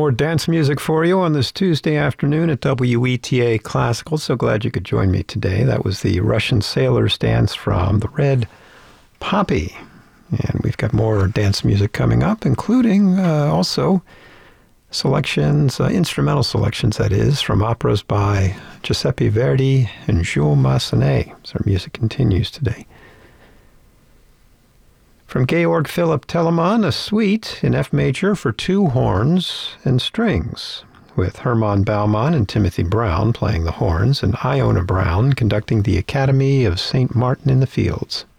More dance music for you on this Tuesday afternoon at WETA Classical. So glad you could join me today. That was the Russian Sailors dance from the Red Poppy. And we've got more dance music coming up, including also selections, instrumental selections, that is, from operas by Giuseppe Verdi and Jules Massenet. So our music continues today. From Georg Philipp Telemann, a suite in F major for two horns and strings, with Hermann Baumann and Timothy Brown playing the horns and Iona Brown conducting the Academy of St. Martin in the Fields.